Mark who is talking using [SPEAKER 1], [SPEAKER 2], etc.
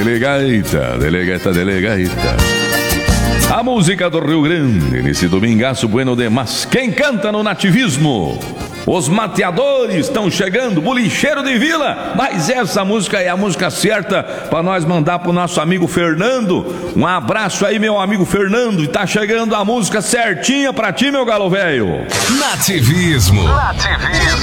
[SPEAKER 1] Delegaita, delegata, delegaita. A música do Rio Grande, nesse domingaço bueno demais. Quem canta no nativismo? Os mateadores estão chegando, bolicheiro de vila. Mas essa música é a música certa para nós mandar pro nosso amigo Fernando. Um abraço aí, meu amigo Fernando. E tá chegando a música certinha pra ti, meu galo velho.
[SPEAKER 2] Nativismo. Nativismo.